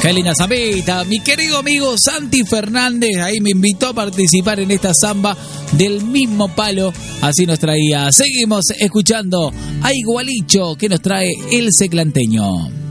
Qué linda zambita. Mi querido amigo Santi Fernández ahí me invitó a participar en esta samba del mismo palo. Así nos traía. Seguimos escuchando a Igualicho que nos trae el Seclanteño.